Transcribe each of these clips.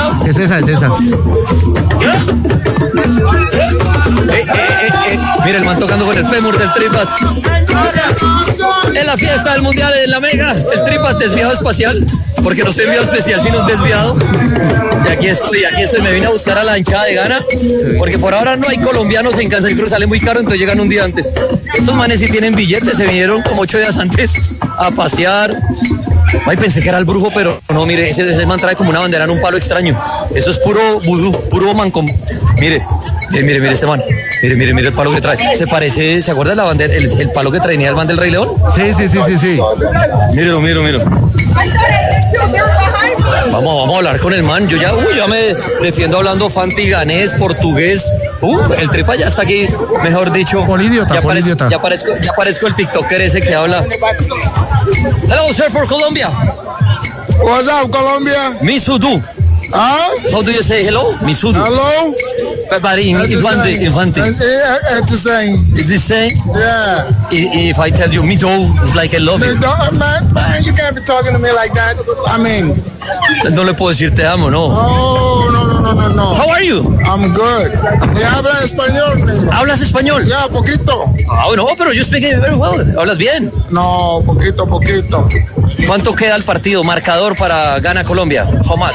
Es esa. Mira el man tocando con el fémur del Tripas. En la fiesta del mundial en la Mega, el Tripas desviado espacial, porque no soy enviado especial sino un desviado. Y aquí estoy, me vine a buscar a la hinchada de Ghana, porque por ahora no hay colombianos en Casa del Cruz, sale muy caro, entonces llegan un día antes. Estos manes sí tienen billetes, se vinieron como 8 días antes a pasear. Ay, pensé que era el brujo, pero no, mire, ese man trae como una bandera en un palo extraño. Eso es puro vudú, puro mancom. Mire este man. Mire el palo que trae. Se parece, ¿se acuerda de la bandera? El palo que traía el man del Rey León. Sí. Míralo. Vamos a hablar con el man. Yo ya me defiendo hablando fantiganés, portugués. El Tripa ya está aquí, mejor dicho. Polidiota. Ya parezco el TikToker ese que habla. Hello, sir, for Colombia. What's up, Colombia? Misudu. How do you say hello? Misudu. Hello? But Infante. It's the same. It's the same? Yeah. If I tell you Mito, it's like I love you. Man, you can't be talking to me like that. I mean... No le puedo decir te amo, ¿no? Oh, no. How are you? I'm good. ¿Y hablas español, negro? ¿Hablas español? Ya, poquito. No, pero you speak very well. ¿Hablas bien? No, poquito. ¿Cuánto queda el partido? Marcador para Ghana Colombia. How much?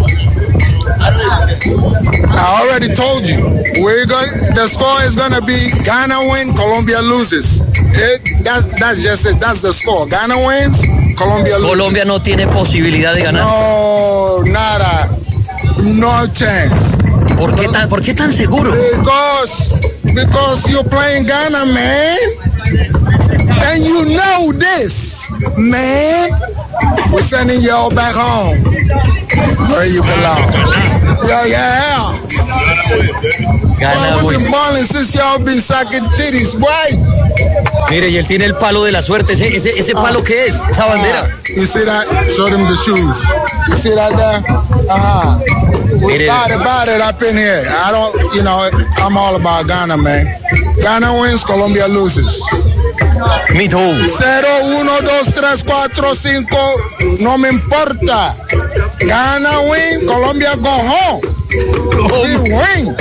I already told you. The score is gonna be Ghana win, Colombia loses. That's just it. That's the score. Ghana wins, Colombia loses. Colombia no tiene posibilidad de ganar. No, nada. No chance. ¿Por qué tan seguro? Because you're playing Ghana, man. And you know this, man. We're sending y'all back home where you belong. Yeah. Ghana, we've been balling since y'all been sucking titties, boy. Mire, y él tiene el palo de la suerte. ¿Ese palo qué es? Esa bandera. You see that? Show them the shoes. You see that there? We bought it up in here. I'm all about Ghana, man. Ghana wins, Colombia loses. Me too. 0, 1, 2, 3, 4, 5. No me importa. Ghana win, Colombia go home. We win.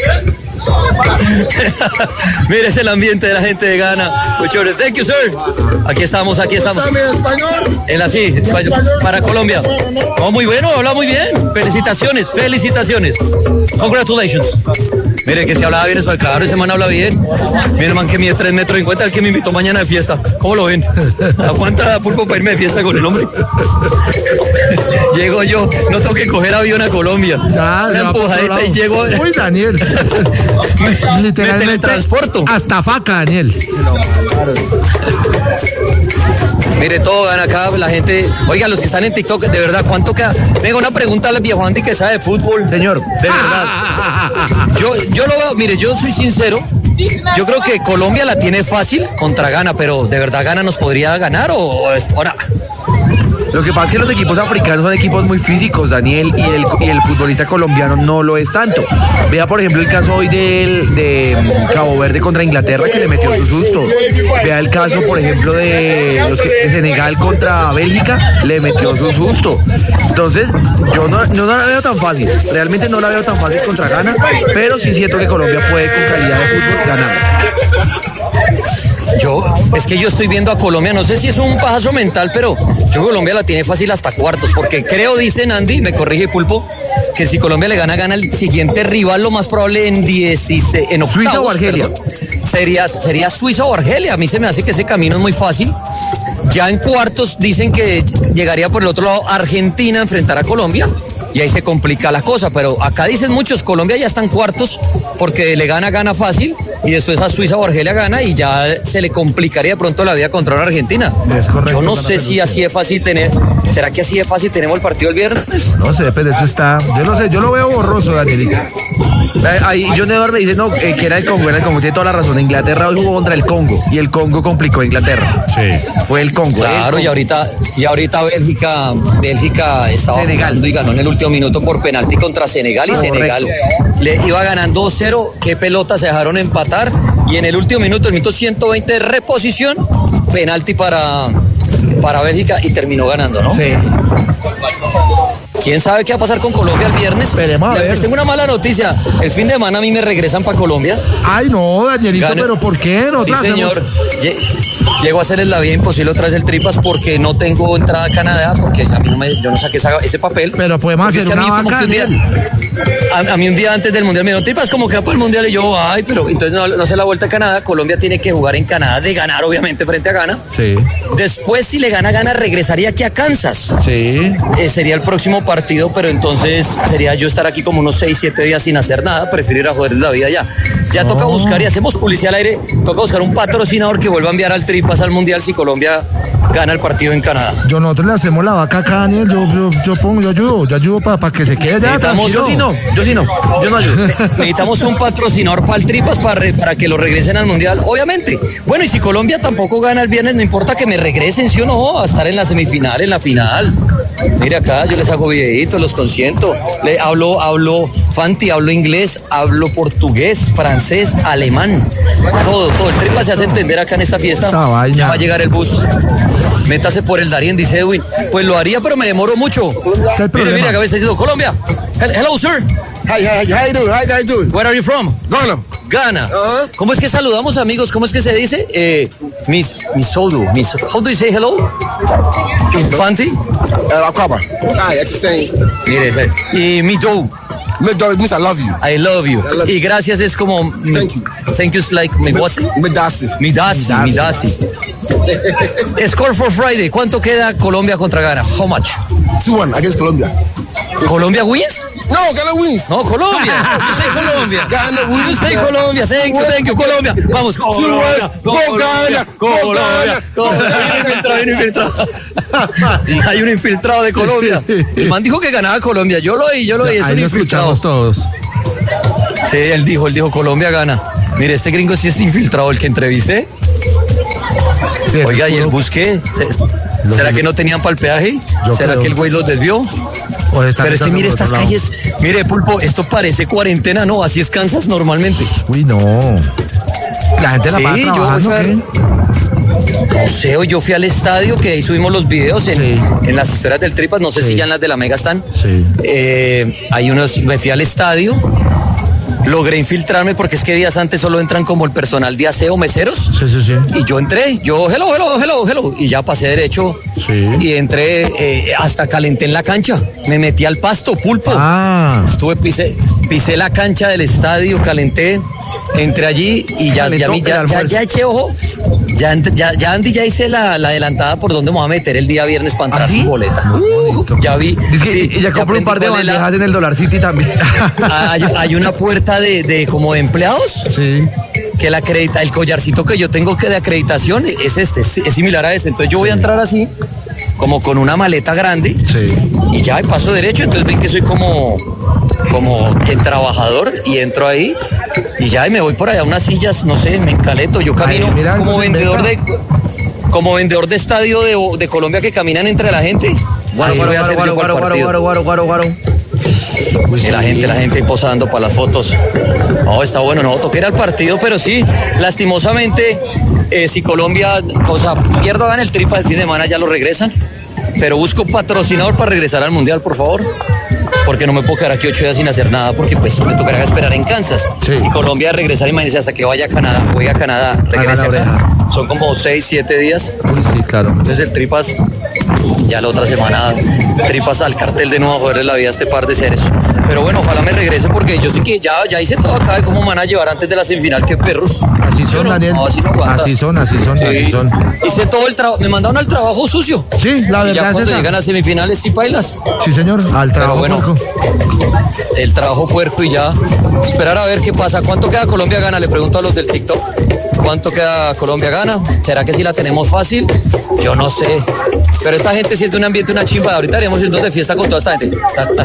Mire, es el ambiente de la gente de Ghana. Thank you, sir. Aquí estamos. ¿Español? Español. Para Colombia. Oh, muy bueno, habla muy bien. Felicitaciones. Congratulations. Mire, que si hablaba bien español, claro, ese man habla bien. Mi hermano que mide 3 metros 50, el que me invitó mañana de fiesta. ¿Cómo lo ven? ¿Aguanta pulpo para irme de fiesta con el hombre? Llego yo, no tengo que coger avión a Colombia. Una empujadita y llego. Uy, Daniel. Me teletransporto. Hasta Faca, Daniel. Mire, todo gana acá, la gente. Oiga, los que están en TikTok, de verdad, ¿cuánto queda? Venga, una pregunta al viejo Andy que sabe de fútbol. Señor. De verdad. Yo lo veo, mire, yo soy sincero. Yo creo que Colombia la tiene fácil contra Ghana, pero ¿de verdad Ghana nos podría ganar o ahora? Lo que pasa es que los equipos africanos son equipos muy físicos, Daniel, y el futbolista colombiano no lo es tanto. Vea, por ejemplo, el caso hoy de Cabo Verde contra Inglaterra, que le metió su susto. Vea el caso, por ejemplo, de Senegal contra Bélgica, le metió su susto. Entonces, yo no la veo tan fácil. Realmente no la veo tan fácil contra Ghana, pero sí siento que Colombia puede, con calidad de fútbol, ganar. Es que yo estoy viendo a Colombia, no sé si es un pajazo mental, pero yo Colombia la tiene fácil hasta cuartos, porque creo, dicen Andy, me corrige Pulpo, que si Colombia le gana el siguiente rival, lo más probable en octavos. Suiza o Argelia. Sería Suiza o Argelia. A mí se me hace que ese camino es muy fácil. Ya en cuartos dicen que llegaría por el otro lado Argentina a enfrentar a Colombia. Y ahí se complica la cosa, pero acá dicen muchos, Colombia ya está en cuartos porque le gana fácil y después a Suiza o Argelia gana y ya se le complicaría de pronto la vida contra una Argentina. Es correcto, yo no sé si así de fácil ¿será que así de fácil tenemos el partido el viernes? No sé, pero esto está, yo no sé, yo lo veo borroso, Danielito. Ahí John Edward me dice, no, que era el Congo, tiene toda la razón. Inglaterra hoy jugó contra el Congo y el Congo complicó a Inglaterra. Sí. Fue el Congo. Claro, el Congo. Y ahorita Bélgica estaba jugando y ganó en el último minuto por penalti contra Senegal y Senegal le iba ganando 2-0. Qué pelota, se dejaron empatar y en el último minuto, el minuto 120 de reposición, penalti para Bélgica y terminó ganando, ¿no? Sí. ¿Quién sabe qué va a pasar con Colombia el viernes? Esperemos a ver. Les tengo una mala noticia. El fin de semana a mí me regresan para Colombia. Ay, no, Danielito, Gana. pero ¿por qué? Sí, Nosotros señor. Llego a hacerles la vida imposible otra vez el Tripas porque no tengo entrada a Canadá, porque a mí yo no saqué ese papel. Pero podemos Porque hacer es que a mí una como que un día, a mí un día antes del Mundial me dijo, Tripas, como que va para el Mundial, y yo, ay, pero entonces no hace la vuelta a Canadá. Colombia tiene que jugar en Canadá, de ganar obviamente frente a Ghana. Sí. Después, si le gana Ghana, regresaría aquí a Kansas. Sí. Sería el próximo partido, pero entonces sería yo estar aquí como unos 6, 7 días sin hacer nada, prefiero ir a joder la vida ya. Ya toca buscar, y hacemos publicidad al aire, toca buscar un patrocinador que vuelva a enviar al Tripas al Mundial si Colombia gana el partido en Canadá. Nosotros le hacemos la vaca acá, Daniel, yo ayudo para que se quede ya. Yo sí no ayudo. Necesitamos un patrocinador para el Tripas para que lo regresen al Mundial, obviamente. Bueno, y si Colombia tampoco gana el viernes, no importa que me regresen, sí o no, a estar en la semifinal, en la final. Mire acá, yo les hago videitos, los consiento. Hablo Fanti, hablo inglés, hablo portugués, francés, alemán. Todo. El Tripas se hace entender acá en esta fiesta. Ya va a llegar el bus. Métase por el Darien, dice Edwin. Pues lo haría, pero me demoro mucho. Mire, acá me está diciendo Colombia. Hello, sir. Hi, how you doing? How you guys doing? Where are you from? Ghana. ¿Cómo es que saludamos, amigos? ¿Cómo es que se dice? Miss Sodu. How do you say hello? Fanti. Akaba. Hi, I think. Mire, y mi Joe. It means I love you. I love you. Y gracias es como Thank you. Thank you is like Midasi. Midasi. Score for Friday. ¿Cuánto queda Colombia contra Ghana? How much? 2-1 against Colombia. ¿Colombia wins? No, Ghana wins. No, Colombia. Yo soy Colombia. Ghana wins. Yo soy Colombia. Thank you, Colombia. Vamos, Colombia. Colombia. Viene infiltrado. Hay un infiltrado de Colombia. El man dijo que ganaba Colombia. Yo lo oí. Es un infiltrado. Todos. Sí, él dijo Colombia gana. Mire, este gringo sí es infiltrado, el que entrevisté. Sí, oiga, ¿y el bus qué? ¿Será que no tenían para el peaje? ¿Será creo. que el güey los desvió? Pero es que mire estas calles, mire, Pulpo, esto parece cuarentena, ¿no? Así es Kansas normalmente. Uy, no. La gente la pasa trabajando, no sé, yo fui al estadio, que ahí subimos los videos en las historias del Tripas, no sé si ya en las de la Mega están. Sí. Me fui al estadio. Logré infiltrarme porque es que días antes solo entran como el personal de aseo, meseros. Sí. Y yo entré, hello. Y ya pasé derecho. Sí. Y entré, hasta calenté en la cancha. Me metí al pasto, Pulpo. Pisé la cancha del estadio, calenté. Entré allí y ya eché ojo. Ya Andy ya hice la adelantada por donde me voy a meter el día viernes para entrar sin boleta. Ya vi. Y ya compré un par de bandejas en el Dollar City también. Hay una puerta de como de empleados. Sí. Que el collarcito que yo tengo que de acreditación es similar a este. Entonces yo voy a entrar así, como con una maleta grande. Sí. Y ya paso derecho. Entonces ven que soy como el trabajador y entro ahí. Y ya me voy por allá a unas sillas, no sé, me encaleto. Yo camino como vendedor de estadio de Colombia que caminan entre la gente. Así voy a hacer yo para el partido. La gente posando para las fotos. No, está bueno, no, toqué ir al partido, pero sí, lastimosamente, si Colombia, pierdo, gana el Tripas el fin de semana, ya lo regresan. Pero busco patrocinador para regresar al Mundial, por favor. Porque no me puedo quedar aquí 8 días sin hacer nada, porque pues me tocará esperar en Kansas. Sí. Y Colombia regresar, imagínense, hasta que vaya a Canadá, juegue a Canadá, regrese acá. Son como 6, 7 días. Uy, sí, claro. Entonces el Tripas, ya la otra semana, Tripas al cartel de nuevo a joderle la vida a este par de seres. Pero bueno, ojalá me regrese, porque yo sí que ya hice todo acá de cómo me van a llevar antes de la semifinal, que perros. Así son, no, Daniel. No, así no aguanta. Así son. Hice todo el trabajo, me mandaron al trabajo sucio. Sí, la verdad. Y ya cuando llegan a semifinales, sí bailas. Sí, señor, al trabajo. Pero bueno, el trabajo puerco y ya. Esperar a ver qué pasa. ¿Cuánto queda Colombia gana? Le pregunto a los del TikTok. ¿Cuánto queda Colombia gana? ¿Será que sí la tenemos fácil? Yo no sé. Pero esta gente siente un ambiente, una chimba. Ahorita haremos un de fiesta con toda esta gente.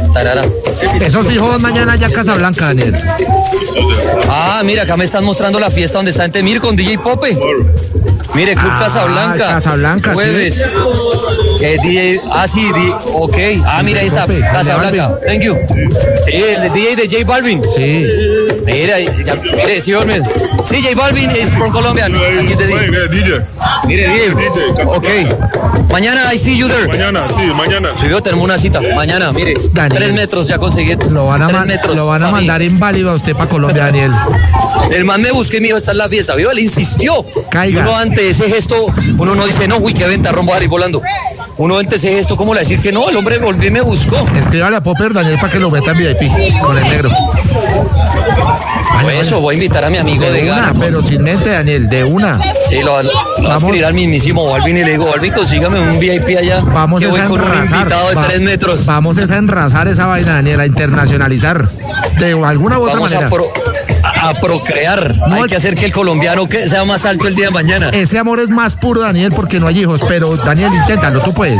Esos fijos mañana ya Casablanca, Daniel. Mira, acá me están mostrando la fiesta donde está Entemir con DJ Pope. Mire, Club Casablanca. Casablanca, jueves. sí. Ok. Mira, ahí está. Casablanca. Thank you. Sí, el DJ de J Balvin. Sí. Mira, mire, sí, hombre. Sí, J Balvin is from Colombia. Aquí es de DJ. Mire, DJ. Ok. Mañana I see you there. Mañana. Sí, yo tenemos una cita. Mañana, mire. Daniel. 3 metros ya conseguí. Lo van a 3 metros. Lo van a mandar inválido a usted para Colombia, Daniel. El man me busqué y me dijo, esta es la fiesta. ¿Vio? Él insistió. Caiga. Y uno ante ese gesto, uno no dice, no, uy, qué ventarrón, voy a salir volando. Uno ante ese gesto, ¿cómo le decir que no? El hombre volvió y me buscó. Escríbale a Popper, Daniel, para que lo meta en VIP con el negro. Por eso voy a invitar a mi amigo de una, Ghana. pero sin mente, Daniel, de una. Sí, lo va a escribir al mismísimo Balvin y le digo, Balvin, consígame un VIP allá. Vamos que a voy con un invitado de 3 metros. Vamos a enrazar esa vaina, Daniel, a internacionalizar. De alguna u otra Vamos manera. a procrear. No, hay que hacer que el colombiano sea más alto el día de mañana. Ese amor es más puro, Daniel, porque no hay hijos. Pero, Daniel, inténtalo, tú puedes.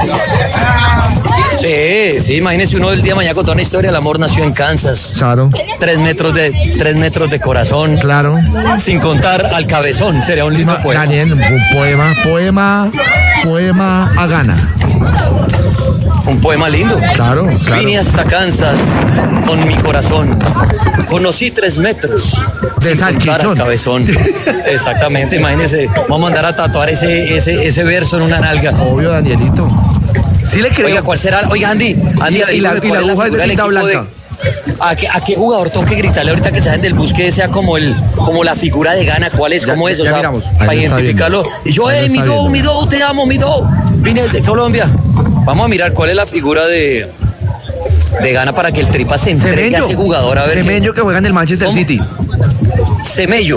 Sí, imagínese uno del día de mañana con toda una historia. El amor nació en Kansas. Claro. 3 metros de corazón. Claro. Sin contar al cabezón. Sería un lindo poema. Daniel, un poema a Ghana. Un poema lindo. Claro. Vine hasta Kansas con mi corazón. Conocí 3 metros. De sin contar al salchichón. cabezón. Exactamente, imagínese. Vamos a mandar a tatuar ese verso en una nalga. Obvio, Danielito. Sí le creo. Oiga, ¿cuál será? Oiga, Andy, Y la ¿cuál es aguja es de figura del tinta equipo blanca. ¿A qué jugador tengo que gritarle ahorita que salen del bus que sea como la figura de Ghana? ¿Cuál es? ¿Cómo es? O ya sea, miramos. para Ahí está identificarlo. viendo. Y yo, Ahí está viendo. mi do, te amo, mi do. Vine desde Colombia. Vamos a mirar cuál es la figura de Ghana para que el Tripa se entregue a ese jugador. A ver. Semenyo que juega en el Manchester ¿Cómo? City. Semenyo.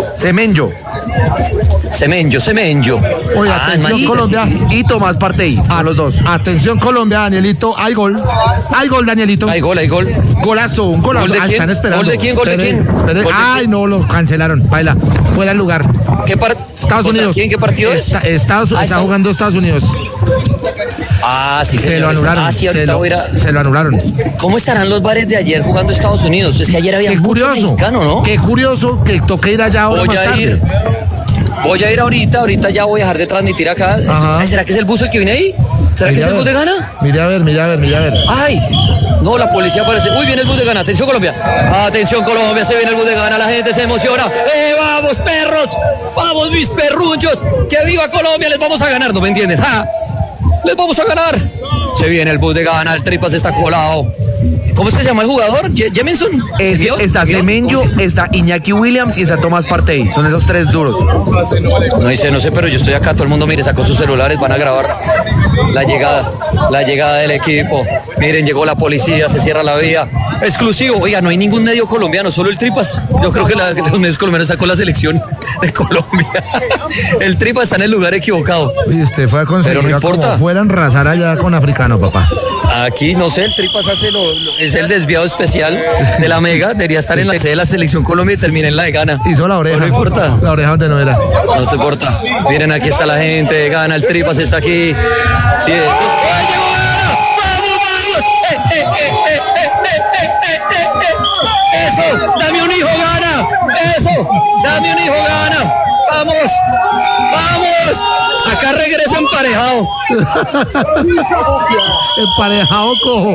Oye, Ah, atención Manchester Colombia City. y Tomás Partey, a los dos. Atención Colombia, Danielito, hay gol, Danielito. Hay gol. Golazo, un golazo. ¿Gol de quién? Están esperando. ¿Gol de quién? ¿Gol de Espere, quién? espere. ¿Gol de Ay, quién? no, lo cancelaron. Baila, fuera del lugar. Estados ¿Contra Unidos. quién? ¿Qué partido es? Está jugando Estados Unidos. Sí, Se lo señor. anularon. Sí, ahorita voy a ir a- Se lo anularon. ¿Cómo estarán los bares de ayer jugando Estados Unidos? Es que ayer había Qué mucho curioso. mexicano, ¿no? Qué curioso que toque ir allá ahora Voy más a tarde. ir. Voy a ir ahorita ya voy a dejar de transmitir acá. Ajá. Ay, ¿será que es el bus el que viene ahí? ¿Será que es el bus de Ghana? Mire a ver. Ay, no, la policía aparece. Uy, viene el bus de Ghana. Atención, Colombia. Atención, Colombia, se viene el bus de Ghana. La gente se emociona. ¡Vamos, perros! ¡Vamos, mis perrunchos! ¡Que viva Colombia! Les vamos a ganar, ¿no me entienden? ¡Ja! ¡Les vamos a ganar! Se viene el bus de Ghana. El Tripas está colado. ¿Cómo es que se llama el jugador? ¿Jemenson? Está Semenyo, está Iñaki Williams y está Tomás Partey. Son esos 3 duros. No sé, pero yo estoy acá, todo el mundo, mire, sacó sus celulares, van a grabar la llegada del equipo. Miren, llegó la policía, se cierra la vía. Exclusivo, oiga, no hay ningún medio colombiano, solo el Tripas. Yo creo que los medios colombianos sacó la selección de Colombia. El Tripas está en el lugar equivocado. Y usted fue a conseguir Pero no importa. como fueran razar allá con africano, papá. Aquí, no sé, el Tripas es el desviado especial de la Mega. Debería estar en la sede de la selección Colombia y termina en la de Ghana. Hizo la oreja. No importa. La oreja donde no era. No se importa. Miren, aquí está la gente de Ghana, el Tripas está aquí. Sí, ¡Ay, llegó Ghana! ¡Vamos! ¡Eso! ¡Dame un hijo, Ghana! ¡Eso! ¡Dame un hijo, Ghana! ¡Vamos! Acá regresa emparejado. Emparejado cojo.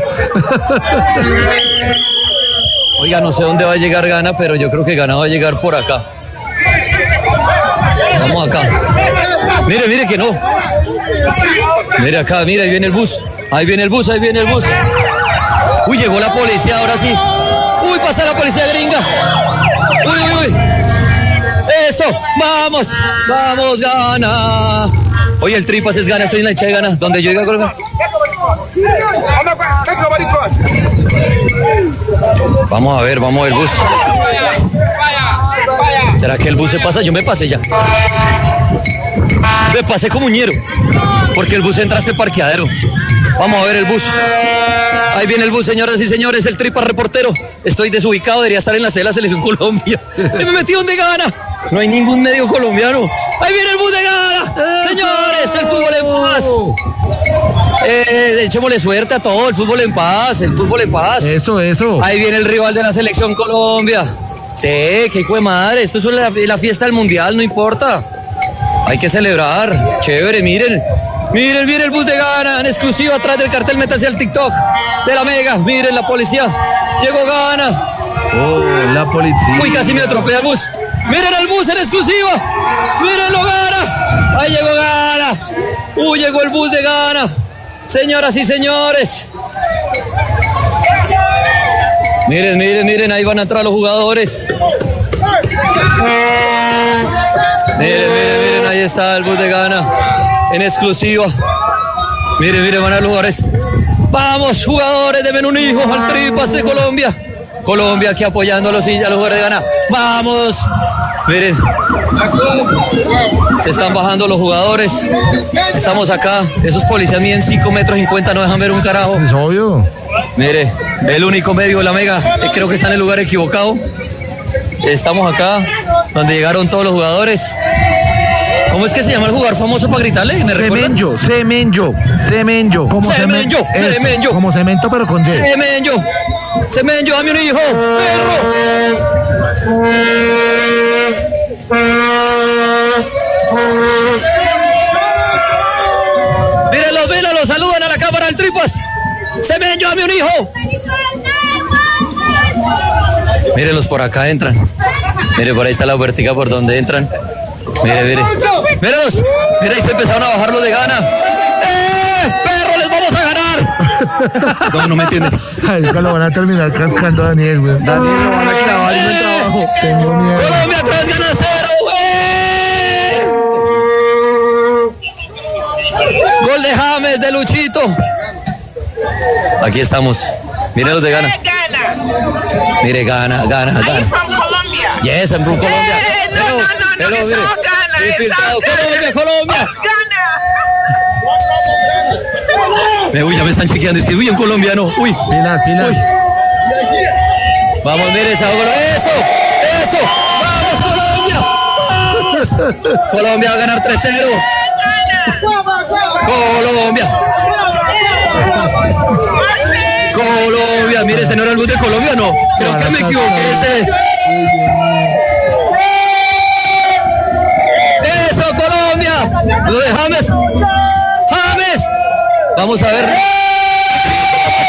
Oiga, no sé dónde va a llegar Ghana, pero yo creo que Ghana va a llegar por acá. Vamos acá. Mire que no. Mire acá, mire, ahí viene el bus. Uy, llegó la policía, ahora sí. Uy, pasa la policía gringa. Uy. Eso, vamos, Ghana. Oye, el Tripas es Ghana, estoy en la hincha de Ghana. Donde yo diga Colombia. Vamos a ver el bus. ¿Será que el bus se pasa? Yo me pasé ya. Me pasé como ñero, porque el bus entra a este parqueadero. Vamos a ver el bus. Ahí viene el bus, señoras y señores, el Tripas reportero. Estoy desubicado, debería estar en la sede de la selección Colombia. Y me metí donde Ghana. No hay ningún medio colombiano. Ahí viene el bus de Ghana. Señores, el fútbol en paz. Echémosle suerte a todo, el fútbol en paz. Eso. Ahí viene el rival de la selección Colombia. Sí, qué hijo de madre. Esto es la fiesta del mundial, no importa. Hay que celebrar. Chévere, miren. Miren el bus de Ghana en exclusiva atrás del cartel. Métase al TikTok de la Mega. Miren la policía. Llegó Ghana. Oh, la policía. Uy, casi me atropella el bus. Miren el bus en exclusiva. Mírenlo, Ghana. Ahí llegó Ghana. Uy, llegó el bus de Ghana. Señoras y señores. Miren, ahí van a entrar los jugadores. Miren, ahí está el bus de Ghana en exclusiva. Miren, van a los jugadores. Vamos, jugadores, denme un hijo al Tripas de Colombia. Colombia aquí apoyando a los jugadores de Ghana. Vamos. Miren. Se están bajando los jugadores. Estamos acá. Esos policías miden 5 metros 50, no dejan ver un carajo. Es obvio. Mire, el único medio de la Mega, creo que está en el lugar equivocado. Estamos acá, donde llegaron todos los jugadores. ¿Cómo es que se llama el jugador famoso para gritarle? ¿Me recuerdan? Semenyo. Como Semenyo. Como cemento, pero con Y. Semenyo, dame un hijo. Perro. Mírenlos, saludan a la cámara del Tripas. Semenyo, dame un hijo. Mírenlos, por acá entran. Mire, por ahí está la vertiga por donde entran. Mire. Mírenlos. Mira, ahí se empezaron a bajar los de Ghana. ¡Perro, les vamos a ganar! No me entienden. Ay, es que lo van a terminar cascando a Daniel, güey. Daniel lo van a clavar en el trabajo. Tengo miedo. Colombia 3 gana 0. Gol de James, de Luchito. Aquí estamos. Miren los de Ghana. Mire, Ghana. Are you from Colombia? Yes, I'm from Colombia. No, it's mire. all Ghana. It's Infiltrado. all Ghana. Colombia. Ghana. Uy, ya me están chequeando. Es que uy, un colombiano. Uy. Pilas. Uy. Vamos, mire esa bola. Eso. Vamos, Colombia. Colombia va a ganar 3-0. Colombia, mire, ese no era el bus de Colombia, no. Creo que me equivoqué ese. Eso, Colombia. Lo de James. Vamos a ver.